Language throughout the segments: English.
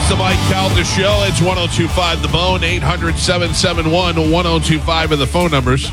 the Mike Calda Show. It's 102.5 The Bone, 800-771-1025 are the phone numbers.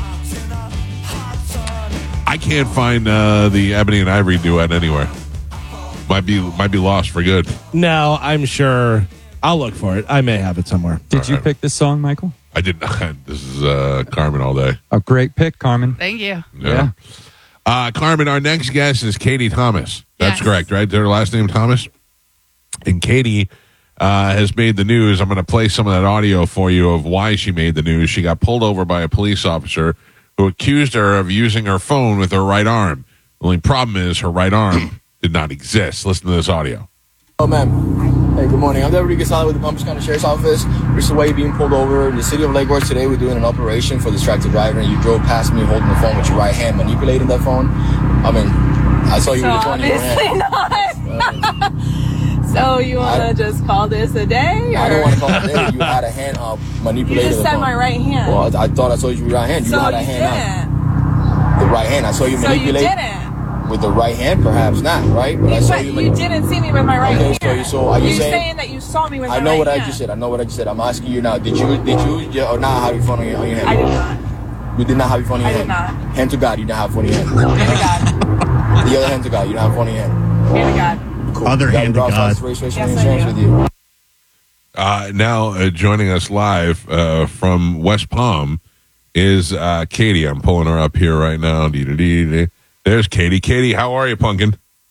I can't find the Ebony and Ivory duet anywhere. Might be lost for good. No, I'm sure. I'll look for it. I may have it somewhere. Did you pick this song, Michael? I did not. This is Carmen all day. A great pick, Carmen. Thank you. Yeah. Carmen, our next guest is Katie Thomas. That's Yes. correct, right? Their last name Thomas? And Katie has made the news. I'm going to play some of that audio for you of why she made the news. She got pulled over by a police officer who accused her of using her phone with her right arm. The only problem is her right arm did not exist. Listen to this audio. Oh, ma'am. Hey, good morning. I'm Deputy Gasali with the Palm Beach County Sheriff's Office. Recently being pulled over in the city of Lake Worth today. We're doing an operation for distracted driver, and you drove past me holding the phone with your right hand, manipulating that phone. I mean, I saw you with the phone in your hand. Not. So you want to just call this a day? Or? I don't want to call it a day. You had a hand up manipulating You just the said phone. my right hand. Well, I thought I saw you with your right hand. You so had a you hand didn't. up. The right hand. I saw you So manipulate. you didn't. With the right hand, perhaps not, right? But I saw you. You didn't see me with my right hand. So are you You're saying that you saw me with my I right know hand. what I just said. I know what I just said. I'm asking you now. Did you or not have your phone on your hand? I did not. You did not have your phone in your hand? I did not. Hand to God, you didn't have phone in your hand. Hand to God. The other hand to God, you don't have phone in your hand. Hand to God. Cool. Other hand to God. Registration Yes, insurance I with do. you. Now joining us live from West Palm is Katie. I'm pulling her up here right now. There's Katie. Katie, how are you, Pumpkin?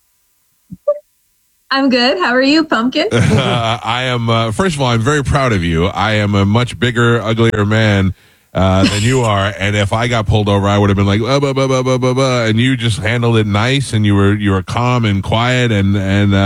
I'm good. How are you, Pumpkin? I am, first of all, I'm very proud of you. I am a much bigger, uglier man than you are. And if I got pulled over, I would have been like, and you just handled it nice, and you were calm and quiet. And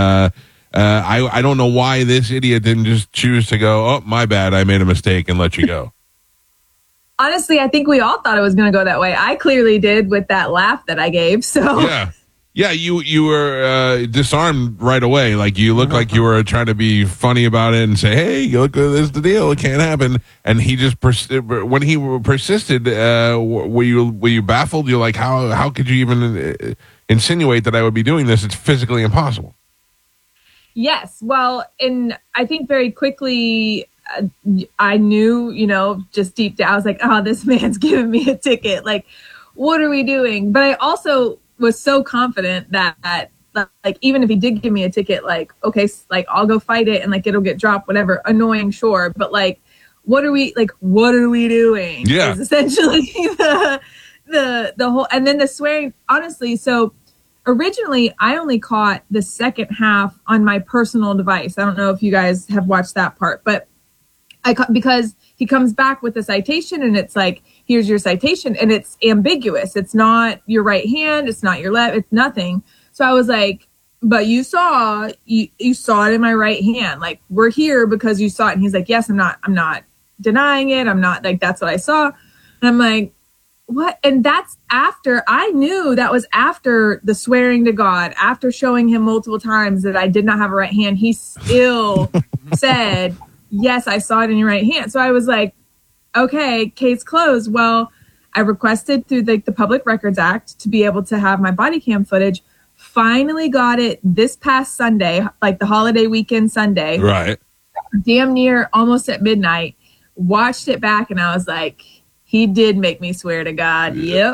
I don't know why this idiot didn't just choose to go, oh, my bad, I made a mistake, and let you go. Honestly, I think we all thought it was going to go that way. I clearly did with that laugh that I gave. So Yeah, you were disarmed right away. Like, you looked like you were trying to be funny about it and say, hey, look, this is the deal. It can't happen. And he just, when he persisted, were you baffled? You're like, how could you even insinuate that I would be doing this? It's physically impossible. yes. Well, and I think very quickly I knew, just deep down, I was like, oh, this man's giving me a ticket. Like, what are we doing? But I also was so confident that like, even if he did give me a ticket, like, okay, like, I'll go fight it and like it'll get dropped, whatever. Annoying, sure, but like, what are we doing? Yeah, is essentially the whole, and then the swearing. Honestly, so originally I only caught the second half on my personal device. I don't know if you guys have watched that part, but because he comes back with a citation and it's like, here's your citation, and it's ambiguous. It's not your right hand. It's not your left. It's nothing. So I was like, but you saw it in my right hand. Like, we're here because you saw it. And he's like, yes, I'm not denying it. I'm not, like, that's what I saw. And I'm like, what? And that's after I knew that was after the swearing to God, after showing him multiple times that I did not have a right hand. He still said, yes, I saw it in your right hand. So I was like, okay, case closed. Well, I requested through the Public Records Act to be able to have my body cam footage. Finally got it this past Sunday, like the holiday weekend Sunday. Right. Damn near almost at midnight. Watched it back and I was like, he did make me swear to God. Yep.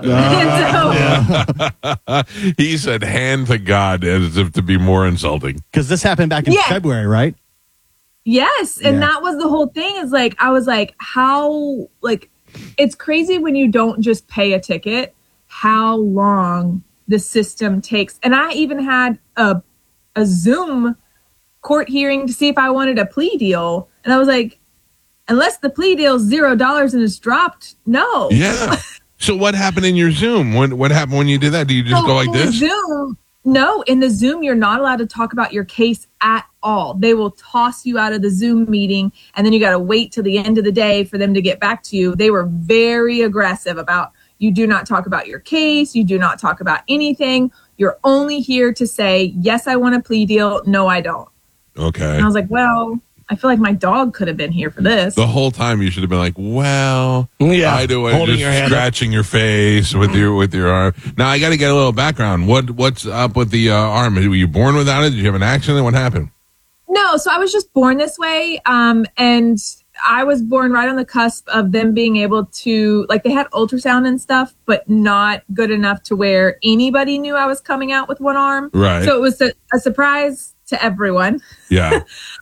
He said hand to God as if to be more insulting. Because this happened back in February, right? Yes. And that was the whole thing, is like, I was like, how, like, it's crazy when you don't just pay a ticket, how long the system takes. And I even had a Zoom court hearing to see if I wanted a plea deal. And I was like, unless the plea deal is $0 and it's dropped, no. Yeah. So what happened in your Zoom? What happened when you did that? Do you just go like this? Zoom, no, in the Zoom, you're not allowed to talk about your case at all. They will toss you out of the Zoom meeting, and then you got to wait till the end of the day for them to get back to you. They were very aggressive about, you do not talk about your case. You do not talk about anything. You're only here to say, yes, I want a plea deal. No, I don't. Okay. And I was like, well, I feel like my dog could have been here for this. The whole time you should have been like, well, yeah, I do it, holding just your hand scratching your face with your arm. Now I got to get a little background. What's up with the arm? Were you born without it? Did you have an accident? What happened? No, so I was just born this way. And I was born right on the cusp of them being able to, like, they had ultrasound and stuff, but not good enough to where anybody knew I was coming out with one arm. Right. So it was a surprise to everyone. Yeah.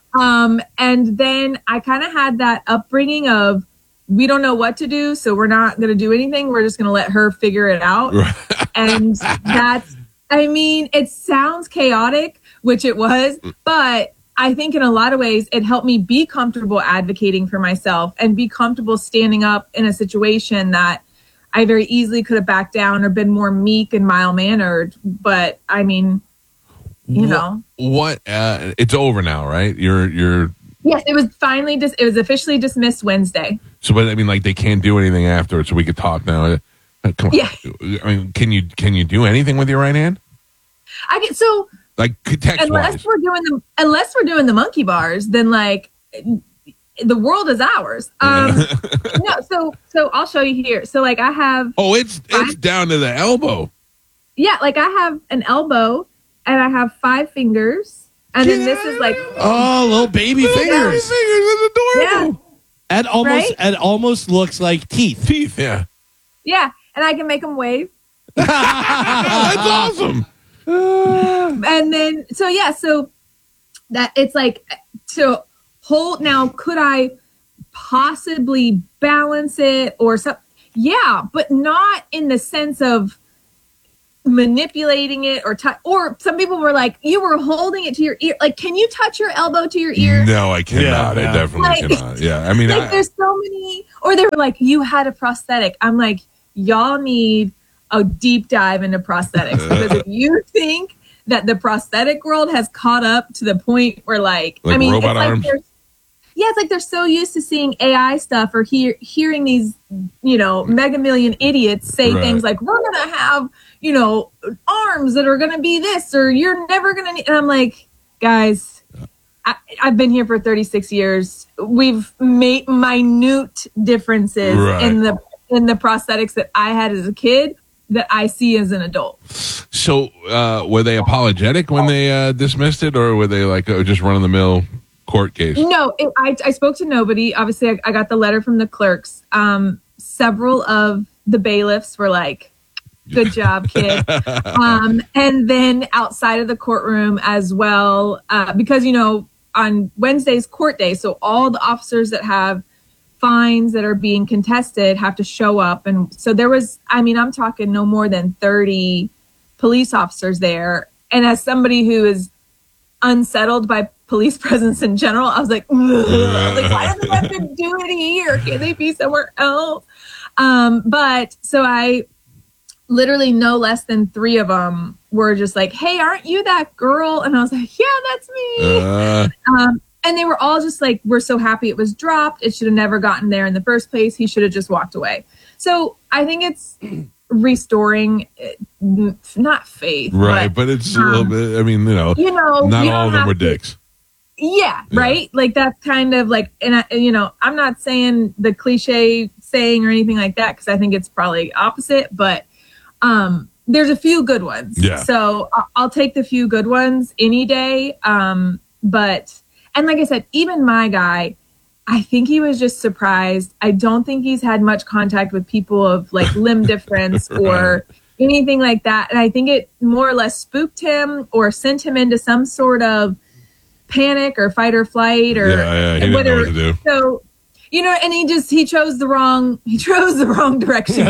And then I kind of had that upbringing of, we don't know what to do, so we're not going to do anything. We're just going to let her figure it out. And that's, I mean, it sounds chaotic, which it was, but I think in a lot of ways it helped me be comfortable advocating for myself and be comfortable standing up in a situation that I very easily could have backed down or been more meek and mild-mannered. But I mean, you know. What? It's over now, right? You're. Yes, it was finally it was officially dismissed Wednesday. So, but I mean, like, they can't do anything afterwards, so we could talk now. Come on. Yeah. I mean, can you do anything with your right hand? I get so. Like, text Unless we're doing the monkey bars, then like the world is ours. No, so I'll show you here. So like I have. Oh, it's down to the elbow. Yeah, like I have an elbow and I have 5 fingers, and then this is like little baby fingers. It's adorable. Yeah. It almost looks like teeth. Teeth, yeah. Yeah, and I can make them wave. That's awesome. And then so that it's like to hold. Now, could I possibly balance it or something? Yeah, but not in the sense of manipulating it or some people were like, you were holding it to your ear. Like, can you touch your elbow to your ear? No, I cannot. Yeah. I definitely cannot. Yeah, I mean, like there's so many. Or they were like, you had a prosthetic. I'm like, y'all need a deep dive into prosthetics, because if you think that the prosthetic world has caught up to the point where like I mean, robot arms. It's like they're so used to seeing AI stuff or hearing these, mega million idiots say things like, we're going to have, arms that are going to be this, or you're never going to need. And I'm like, guys, I've been here for 36 years. We've made minute differences in the prosthetics that I had as a kid that I see as an adult. So were they apologetic when they dismissed it, or were they like just run-of-the-mill court case? No, I spoke to nobody. Obviously, I got the letter from the clerks. Several of the bailiffs were like, good job, kid. And then outside of the courtroom as well, because, on Wednesday's court day, so all the officers that have fines that are being contested have to show up. And so there was, I'm talking no more than 30 police officers there. And as somebody who is unsettled by police presence in general, I was like, why do they have to do it here? Can't they be somewhere else? But so I literally no less than 3 of them were just like, hey, aren't you that girl? And I was like, yeah, that's me. And they were all just like, we're so happy it was dropped. It should have never gotten there in the first place. He should have just walked away. So I think it's restoring, not faith. Right, but it's a little bit, not all of them were dicks. Yeah, right? Like that's kind of like, and I'm not saying the cliche saying or anything like that, because I think it's probably opposite, but there's a few good ones. Yeah. So I'll take the few good ones any day. And like I said, even my guy, I think he was just surprised. I don't think he's had much contact with people of like limb difference or anything like that. And I think it more or less spooked him or sent him into some sort of panic or fight or flight or he didn't know what to do. So, and he chose the wrong direction.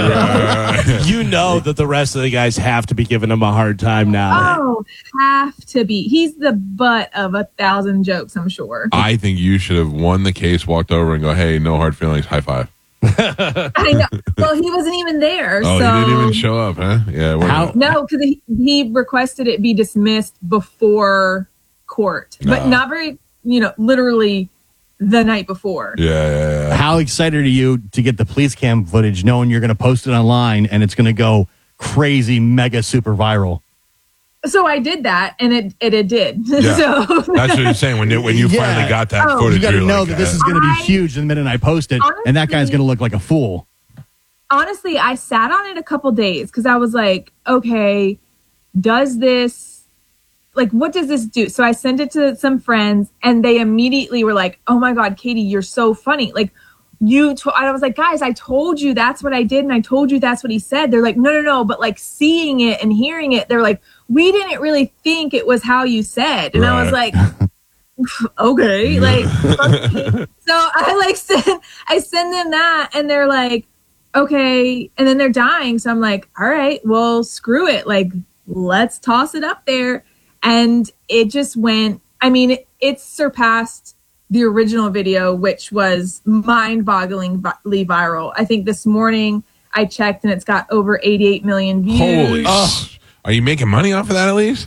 That the rest of the guys have to be giving him a hard time now. Oh, have to be. He's the butt of 1,000 jokes, I'm sure. I think you should have won the case, walked over and go, hey, no hard feelings, high five. I know. Well, he wasn't even there. Oh, so. He didn't even show up, huh? Yeah. No, because he requested it be dismissed before court, but not very, literally the night before. Yeah. How excited are you to get the police cam footage, knowing you're going to post it online and it's going to go crazy, mega, super viral? So I did that, and it did. Yeah. So that's what you're saying. When you finally got that footage, you got to know like, that this is going to be huge the minute I post it, and that guy's going to look like a fool. Honestly, I sat on it a couple days because I was like, okay, does this like, what does this do? So I sent it to some friends and they immediately were like, oh my God, Katie, you're so funny. Like I was like, guys, I told you that's what I did. And I told you that's what he said. They're like, no. But like seeing it and hearing it, they're like, we didn't really think it was how you said. And I was like, okay. Like, so I send them that and they're like, okay. And then they're dying. So I'm like, all right, well, screw it. Like, let's toss it up there. And it just went, I mean, it surpassed the original video, which was mind-bogglingly viral. I think this morning I checked and it's got over 88 million views. Holy Are you making money off of that at least?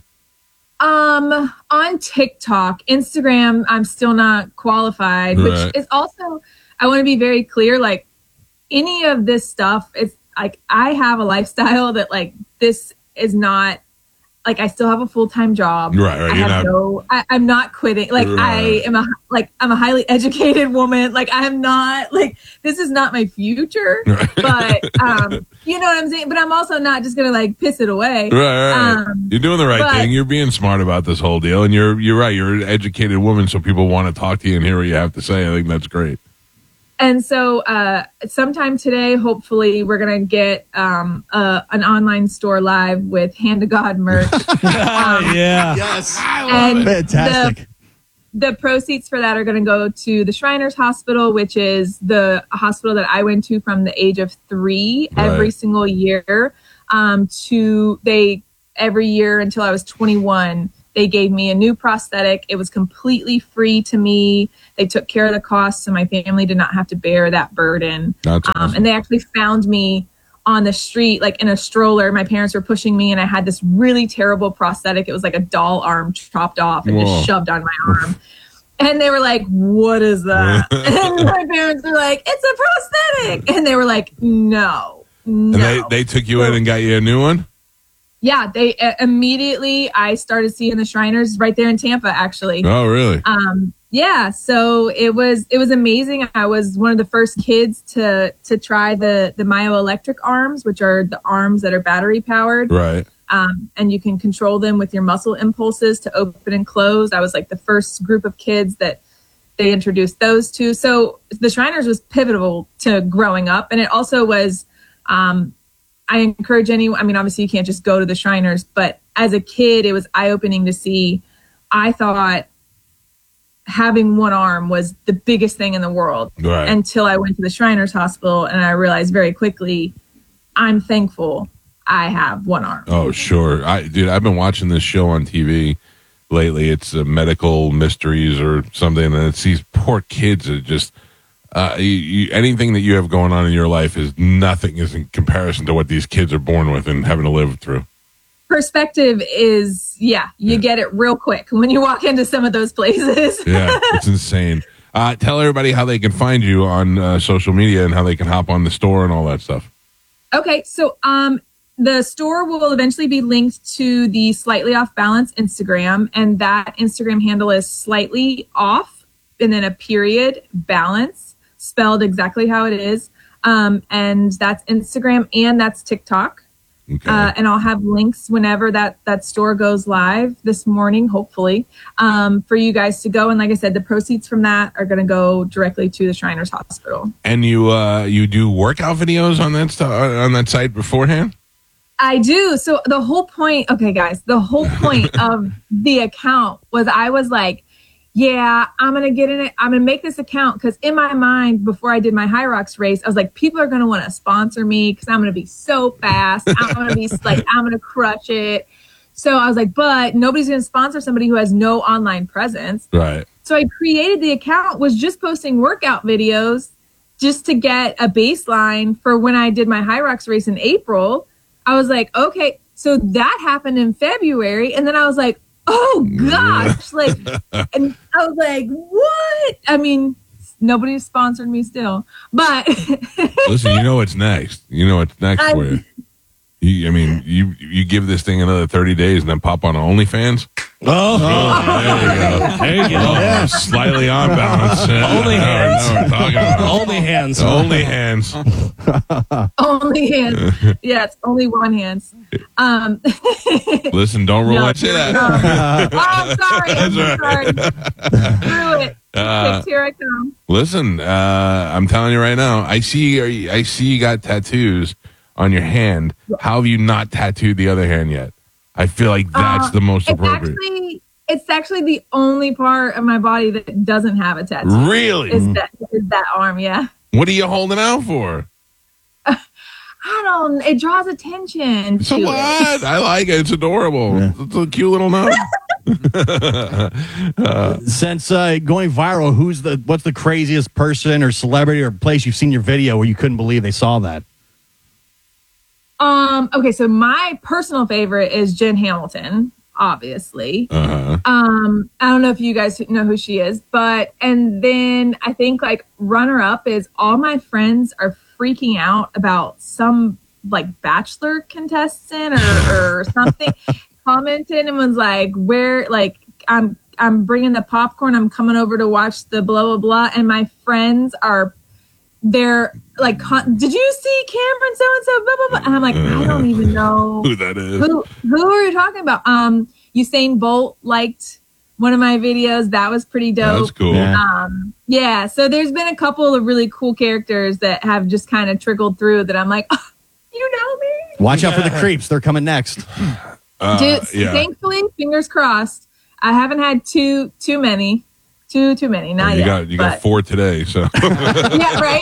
On TikTok, Instagram, I'm still not qualified, which is also, I want to be very clear, like any of this stuff, it's like, I have a lifestyle that like, this is not, like I still have a full-time job. Right. I'm not quitting. Like I'm a highly educated woman. Like I'm not like, this is not my future, but you know what I'm saying? But I'm also not just going to like piss it away. Right. You're doing the right thing. You're being smart about this whole deal. And you're right. You're an educated woman. So people want to talk to you and hear what you have to say. I think that's great. And so sometime today, hopefully, we're going to get an online store live with Hand to God merch. Yeah. Yes. And fantastic. The proceeds for that are going to go to the Shriners Hospital, which is the hospital that I went to from the age of 3 every single year. Every year until I was 21. They gave me a new prosthetic. It was completely free to me. They took care of the costs, so my family did not have to bear that burden. That's awesome. And they actually found me on the street, like in a stroller. My parents were pushing me, and I had this really terrible prosthetic. It was like a doll arm chopped off and just shoved on my arm. And they were like, what is that? And my parents were like, it's a prosthetic. And they were like, no. And they took you in and got you a new one? Yeah, they immediately, I started seeing the Shriners right there in Tampa, actually. Oh, really? Yeah, so it was amazing. I was one of the first kids to try the myoelectric arms, which are the arms that are battery powered. Right. And you can control them with your muscle impulses to open and close. I was like the first group of kids that they introduced those to. So the Shriners was pivotal to growing up. And it also was, I encourage anyone, I mean, obviously you can't just go to the Shriners, but as a kid, it was eye-opening to see. I thought having one arm was the biggest thing in the world until I went to the Shriners Hospital, and I realized very quickly, I'm thankful I have one arm. Oh, sure. I've been watching this show on TV lately. It's Medical Mysteries or something, and it's these poor kids that just... anything that you have going on in your life is in comparison to what these kids are born with and having to live through. Perspective is, you get it real quick when you walk into some of those places. Yeah, it's insane. Tell everybody how they can find you on social media and how they can hop on the store and all that stuff. Okay, so the store will eventually be linked to the Slightly Off Balance Instagram, and that Instagram handle is slightly off and then a period balance. Spelled exactly how it is. And that's Instagram and that's TikTok. Okay. And I'll have links whenever that store goes live this morning, hopefully, for you guys to go. And like I said, the proceeds from that are going to go directly to the Shriners Hospital. And you do workout videos on that site beforehand? I do. So the whole point, the whole point of the account was I was like, yeah, I'm going to get in it. I'm going to make this account because in my mind, before I did my High Rocks race, I was like, people are going to want to sponsor me because I'm going to be so fast. I'm going to be like, I'm going to crush it. So I was like, but nobody's going to sponsor somebody who has no online presence. Right. So I created the account, was just posting workout videos just to get a baseline for when I did my High Rocks race in April. I was like, okay, so that happened in February. And then I was like, oh gosh, and I was like, what? I mean, nobody's sponsored me still, but listen, you know what's next. You know what's next for you. You give this thing another 30 days and then pop on OnlyFans. Oh, There you go. there you go. Slightly on balance. Only hands. I know what we're talking about. Only hands. Only hands. Only hands. Yes, only one hands. Listen, don't rule No, that shit out. Oh, I'm sorry. I'm That's sorry. Screw it. Here I come. Listen, I'm telling you right now, I see you got tattoos on your hand. How have you not tattooed the other hand yet? I feel like that's the most appropriate. It's actually the only part of my body that doesn't have a tattoo. Really? Is that arm, yeah. What are you holding out for? It draws attention So to what? it. I like it. It's adorable. Yeah. It's a cute little note. Since going viral, what's the craziest person or celebrity or place you've seen your video where you couldn't believe they saw that? Okay, so my personal favorite is Jen Hamilton, obviously. Uh-huh. I don't know if you guys know who she is, and then I think like runner up is all my friends are freaking out about some like Bachelor contestant or something. Commented and was like, where, like, I'm bringing the popcorn, I'm coming over to watch the blah blah blah, and my friends they're like, did you see Cameron so and so blah blah blah? And I'm like, I don't even know Who that is? who are you talking about? Usain Bolt liked one of my videos. That was pretty dope. That's cool. Yeah. So there's been a couple of really cool characters that have just kind of trickled through that I'm like, oh, you know me. Watch out for the creeps. They're coming next. Dude, yeah. thankfully, fingers crossed, I haven't had too many. Too many, not yet. You got 4 today, so. Yeah, right.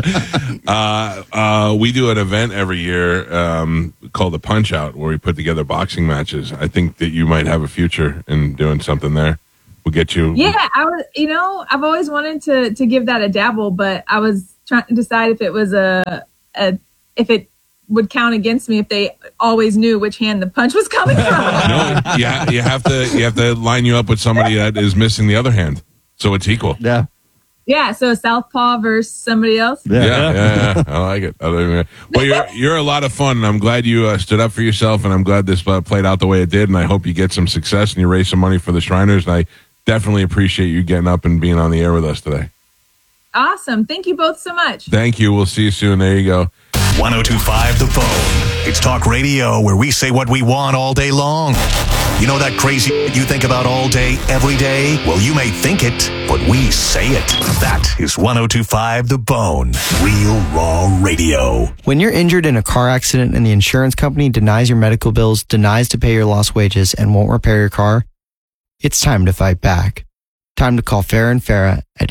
We do an event every year called the Punch Out, where we put together boxing matches. I think that you might have a future in doing something there. We'll get you. Yeah, I've always wanted to give that a dabble, but I was trying to decide if it was if it would count against me if they always knew which hand the punch was coming from. No, yeah, you have to line you up with somebody that is missing the other hand, so it's equal. Yeah. Yeah, so southpaw versus somebody else. Yeah. I like it. Well, you're a lot of fun. And I'm glad you stood up for yourself, and I'm glad this played out the way it did. And I hope you get some success and you raise some money for the Shriners. And I definitely appreciate you getting up and being on the air with us today. Awesome. Thank you both so much. Thank you. We'll see you soon. There you go. 102.5 The Phone. It's talk radio where we say what we want all day long. You know that crazy you think about all day, every day? Well, you may think it, but we say it. That is 102.5 The Bone. Real Raw Radio. When you're injured in a car accident and the insurance company denies your medical bills, denies to pay your lost wages, and won't repair your car, it's time to fight back. Time to call Farah and Farah at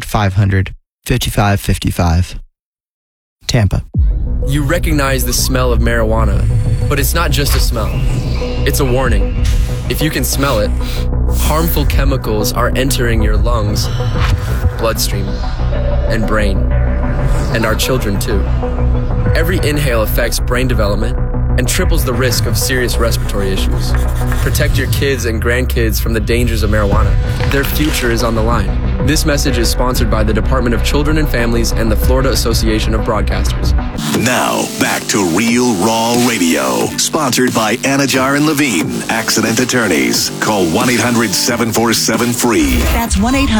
800-500-5555. Tampa. You recognize the smell of marijuana, but it's not just a smell. It's a warning. If you can smell it, harmful chemicals are entering your lungs, bloodstream, and brain, and our children too. Every inhale affects brain development and triples the risk of serious respiratory issues. Protect your kids and grandkids from the dangers of marijuana. Their future is on the line. This message is sponsored by the Department of Children and Families and the Florida Association of Broadcasters. Now, back to Real Raw Radio. Sponsored by Anajar and Levine, accident attorneys. Call 1-800-747-FREE. That's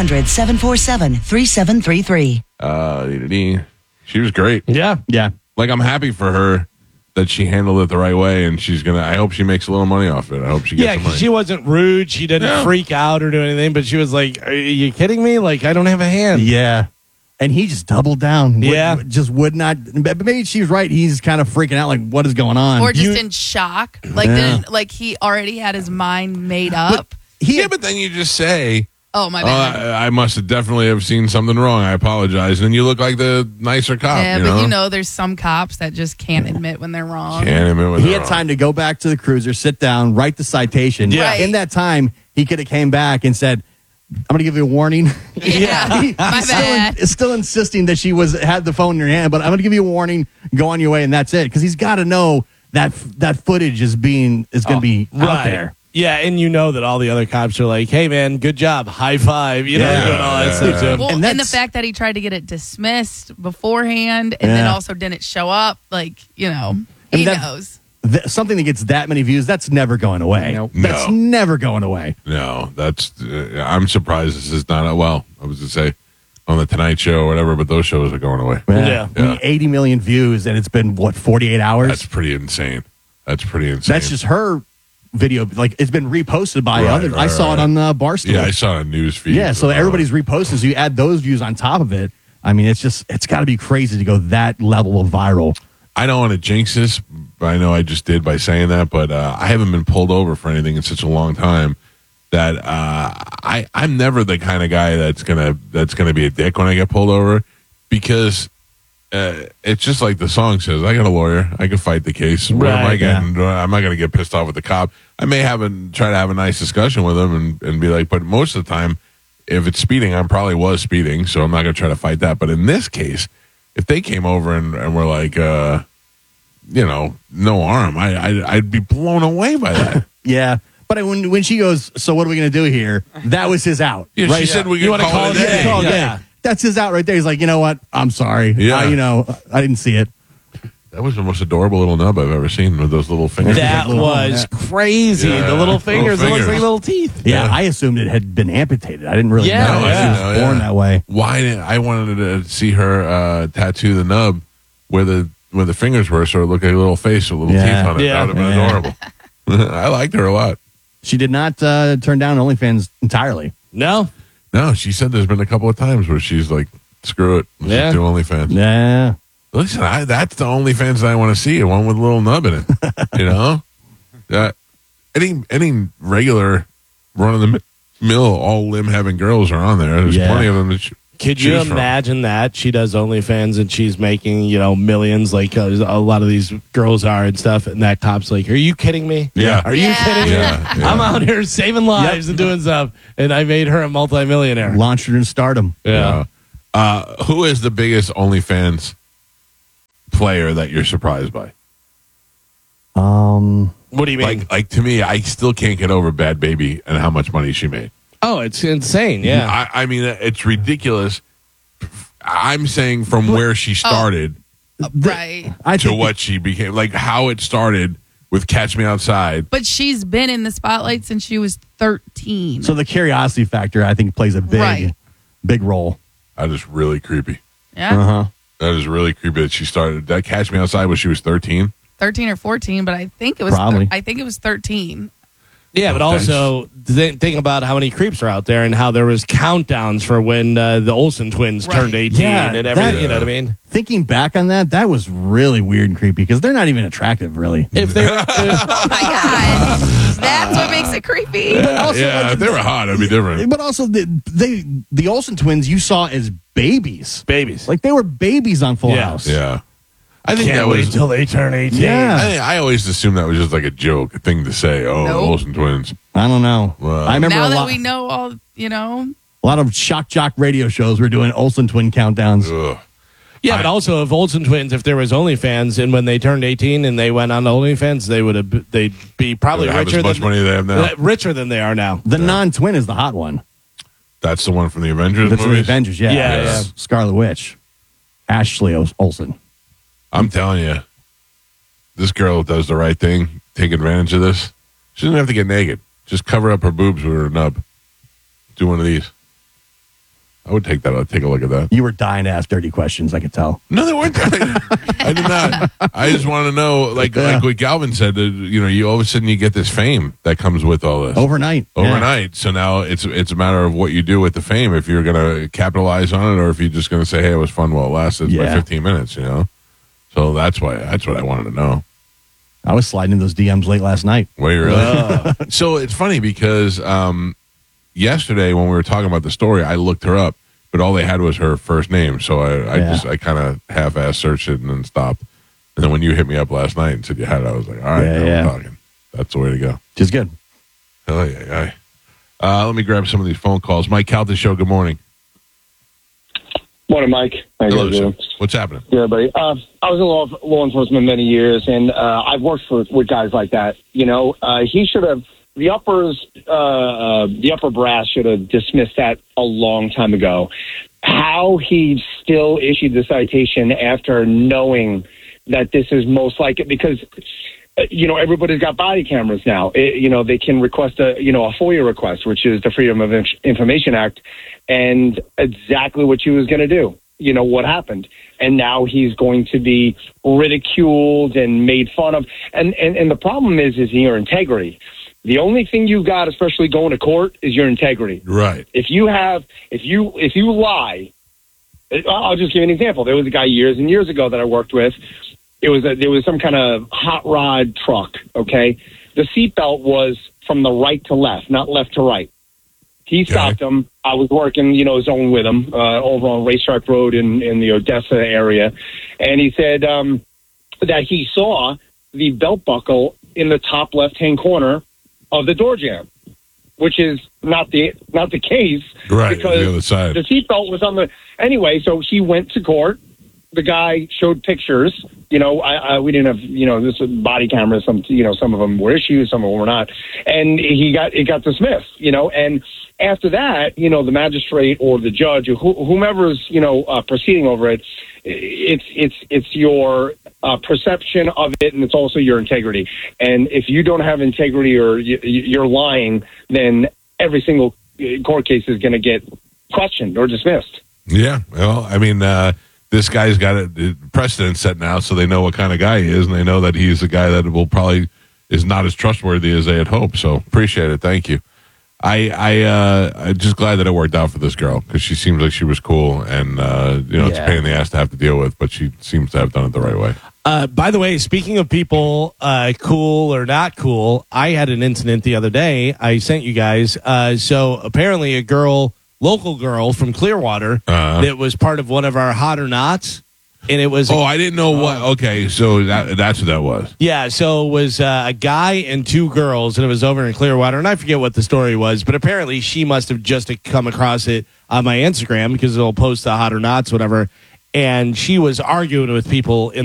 1-800-747-3733. She was great. Yeah. Yeah. Like, I'm happy for her that she handled it the right way, and I hope she makes a little money off it. I hope she gets some money. She wasn't rude. She didn't freak out or do anything, but she was like, are you kidding me? Like, I don't have a hand. Yeah. And he just doubled down. Would not. But maybe she was right. He's kind of freaking out, like, what is going on? Or just in shock. Like, he already had his mind made up. But then you just say, oh, my bad. I must have definitely have seen something wrong. I apologize. And you look like the nicer cop. Yeah, but there's some cops that just can't admit when they're wrong. He had time to go back to the cruiser, sit down, write the citation. Yeah. Right. In that time, he could have came back and said, I'm going to give you a warning. Yeah, my bad. Still insisting that she had the phone in her hand, but I'm going to give you a warning. Go on your way, and that's it. Because he's got to know that footage is going to be out there. Yeah, and you know that all the other cops are like, hey, man, good job. High five. Doing all that stuff too. Well, and the fact that he tried to get it dismissed beforehand and then also didn't show up, he knows. something that gets that many views, that's never going away. Nope. That's never going away. No, that's. I'm surprised this is not. Well, I was to say on the Tonight Show or whatever, but those shows are going away. Yeah. I mean, 80 million views, and it's been, 48 hours? That's pretty insane. That's just her video. Like, it's been reposted by Right, others. right, I saw right. it on Barstool. Yeah, I saw it on news feed. Yeah, so everybody's reposting. So you add those views on top of it. I mean, it's got to be crazy to go that level of viral. I don't want to jinx this, but I know I just did by saying that. But I haven't been pulled over for anything in such a long time that I'm never the kind of guy that's gonna be a dick when I get pulled over, because it's just like the song says. I got a lawyer. I can fight the case. What am I getting? I'm not gonna get pissed off with the cop. I may try to have a nice discussion with him and be like, but most of the time, if it's speeding, I probably was speeding, so I'm not gonna try to fight that. But in this case, if they came over and were like, no harm, I'd be blown away by that. Yeah. But when she goes, so what are we going to do here? That was his out. Yeah, right? she said we You could wanna call it a day. Call it a Yeah. day. That's his out right there. He's like, you know what? I'm sorry. Yeah. I didn't see it. That was the most adorable little nub I've ever seen with those little fingers. That was crazy. Yeah. The little fingers, it looks fingers. like little teeth. Yeah, I assumed it had been amputated. I didn't really Yeah, know. no, I didn't She know, was born yeah. that way. Why didn't I wanted to see her tattoo the nub where the fingers were, so it looked like a little face with little Yeah. teeth on it. Yeah. That would have been adorable. I liked her a lot. She did not turn down OnlyFans entirely. No? No, she said there's been a couple of times where she's like, screw it, let's Yeah. just do OnlyFans. Yeah. Listen, that's the OnlyFans that I want to see, one with a little nub in it. You know? Any regular run-of-the-mill, all-limb having girls are on there. There's Yeah. plenty of them to Could you choose from. imagine that she does OnlyFans and she's making, millions like a lot of these girls are and stuff, and that cop's like, are you kidding me? Yeah. Are you Yeah. kidding me? Yeah, yeah. I'm out here saving lives and doing stuff, and I made her a multimillionaire. Launched her in stardom. Yeah. Who is the biggest OnlyFans player that you're surprised by? What do you mean? Like to me, I still can't get over Bad Baby and how much money she made. Oh, it's insane. Yeah. I mean, it's ridiculous. I'm saying from where she started Right. I to think what she became, like how it started with Catch Me Outside. But she's been in the spotlight since she was 13. so the curiosity factor, I think, plays a Right. big role. That is really creepy. yeah. That is really creepy that she started. That Catch Me Outside when she was 13. 13 or 14, but I think it was Probably. I think it was 13. Yeah, but also think about how many creeps are out there and how there was countdowns for when the Olsen twins Right. turned 18 Yeah, and everything. that- You know what I mean? Thinking back on that was really weird and creepy because they're not even attractive, really. If they were, Oh my god. That's what makes it creepy. Yeah, if they were hot, it'd be different. But also, the Olsen twins you saw as babies. babies. Like, they were babies on Full Yeah. House. Yeah. I think Can't that wait was. till they turn 18. Yeah. I always assumed that was just like a joke, a thing to say. Oh, Nope. Olsen twins. I don't know. Well, I remember Now a that lot, we know all, a lot of shock jock radio shows were doing Olsen twin countdowns. Ugh. Yeah, but also if Olsen twins, if there was OnlyFans, and when they turned 18 and they went on OnlyFans, they'd be probably They have richer as much than money as they have now. richer than they are now. The non-twin is the hot one. That's the one from the Avengers That's the movies. Avengers, yeah. Yeah, It's yeah. Scarlet Witch. Ashley Olsen. I'm telling you, this girl does the right thing. Take advantage of this. She doesn't have to get naked. Just cover up her boobs with her nub. Do one of these. I would take that. I'd take a look at that. You were dying to ask dirty questions, I could tell. No, they weren't. I did not. I just want to know, like what Galvin said. You all of a sudden you get this fame that comes with all this Overnight. overnight. So now it's a matter of what you do with the fame. If you're going to capitalize on it, or if you're just going to say, "Hey, it was fun while it lasted by Yeah. 15 minutes." So that's what I wanted to know. I was sliding in those DMs late last night. Were you really? So it's funny because yesterday when we were talking about the story, I looked her up, but all they had was her first name. So I kind of half-ass searched it and then stopped. And then when you hit me up last night and said you had it, I was like, all right, now we're talking. That's the way to go. Just good. Hell yeah. Let me grab some of these phone calls. Mike Calta Show, good morning. Morning, Mike. How you Hello, guys doing? sir. What's happening? Yeah, buddy. I was in law enforcement many years, and I've worked with guys like that. He should have the upper brass should have dismissed that a long time ago. How he still issued the citation after knowing that this is most likely, because everybody's got body cameras now. They can request a FOIA request, which is the Freedom of Information Act, and exactly what she was going to do. What happened. And now he's going to be ridiculed and made fun of. And the problem is your integrity. The only thing you got, especially going to court, is your integrity. Right. If you lie, I'll just give you an example. There was a guy years and years ago that I worked with. There was some kind of hot rod truck. Okay. The seatbelt was from the right to left, not left to right. He stopped him. I was working, zone with him over on Racetrack Road in the Odessa area. And he said that he saw the belt buckle in the top left-hand corner of the door jamb, which is not the case. Right, because the other side. The seatbelt was on the... Anyway, so he went to court. The guy showed pictures. We didn't have, this body cameras. Some of them were issued, some of them were not. And it got dismissed, and after that, the magistrate or the judge or whomever's, proceeding over it, it's your perception of it, and it's also your integrity. And if you don't have integrity or you're lying, then every single court case is going to get questioned or dismissed. Yeah, well, I mean, this guy's got a precedent set now, so they know what kind of guy he is, and they know that he's a guy that will probably is not as trustworthy as they had hoped. So appreciate it. Thank you. I'm just glad that it worked out for this girl because she seems like she was cool, and it's a pain in the ass to have to deal with, but she seems to have done it the right way. By the way, speaking of people cool or not cool, I had an incident the other day. I sent you guys. So apparently a local girl from Clearwater that was part of one of our Hot or Nots. And it was... I didn't know what... Okay, so that's what that was. Yeah, so it was a guy and two girls, and it was over in Clearwater, and I forget what the story was, but apparently she must have just come across it on my Instagram because it'll post the Hot or Nots, whatever, and she was arguing with people in